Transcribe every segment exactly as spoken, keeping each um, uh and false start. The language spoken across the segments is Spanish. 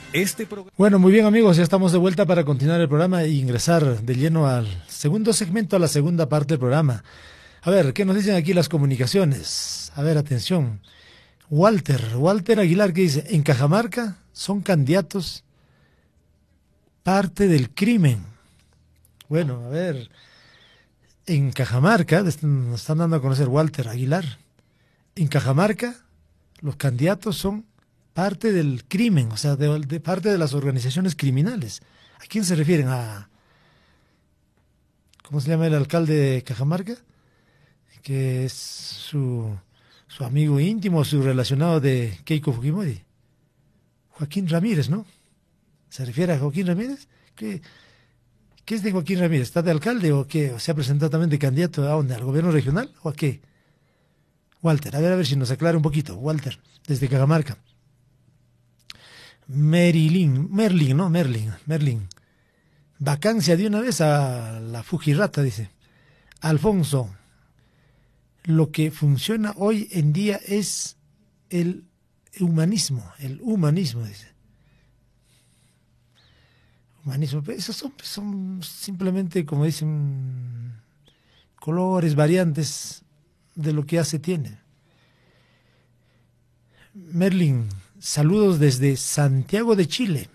Este programa... Bueno, muy bien amigos, ya estamos de vuelta para continuar el programa e ingresar de lleno al segundo segmento, a la segunda parte del programa. A ver, ¿qué nos dicen aquí las comunicaciones? A ver, atención. Walter, Walter Aguilar, que dice, en Cajamarca son candidatos parte del crimen. Bueno, a ver, en Cajamarca, nos están dando a conocer Walter Aguilar, en Cajamarca los candidatos son parte del crimen, o sea, de, de parte de las organizaciones criminales. ¿A quién se refieren? ¿A cómo se llama el alcalde de Cajamarca? Que es su, su amigo íntimo, su relacionado de Keiko Fujimori. Joaquín Ramírez, ¿no? ¿Se refiere a Joaquín Ramírez? ¿Qué, qué es de Joaquín Ramírez? ¿Está de alcalde o qué? ¿O se ha presentado también de candidato a dónde? ¿Al gobierno regional o a qué? Walter, a ver, a ver si nos aclara un poquito. Walter, desde Cajamarca. Merilín, Merlin, ¿no? Merlin, Merlin. Vacancia de una vez a la Fujirata, dice. Alfonso, lo que funciona hoy en día es el humanismo, el humanismo, dice. Humanismo, esos son, son simplemente, como dicen, colores, variantes de lo que ya se tiene. Merlin, saludos desde Santiago de Chile.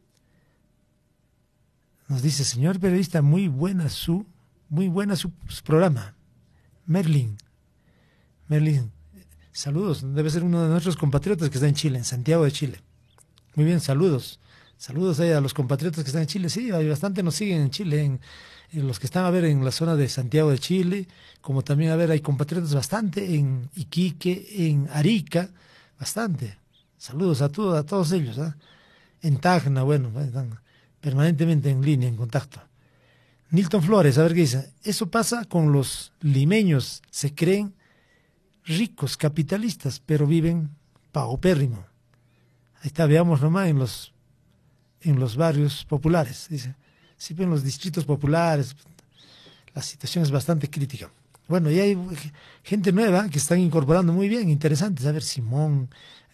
Nos dice, señor periodista, muy buena su, muy buena su, su programa. Merlin, Merlin, saludos, debe ser uno de nuestros compatriotas que está en Chile, en Santiago de Chile. Muy bien, saludos, saludos ahí a los compatriotas que están en Chile. Sí, hay bastante nos siguen en Chile, en, en los que están a ver en la zona de Santiago de Chile, como también a ver hay compatriotas bastante en Iquique, en Arica, bastante. Saludos a todos, a todos ellos, ¿eh? En Tacna, bueno, están permanentemente en línea, en contacto. Nilton Flores, a ver qué dice. Eso pasa con los limeños, se creen ricos, capitalistas, pero viven paupérrimo. Ahí está, veamos nomás en los, en los barrios populares, dice. Sí, en los distritos populares, la situación es bastante crítica. Bueno, y hay gente nueva que están incorporando muy bien, interesantes. A ver, Simón,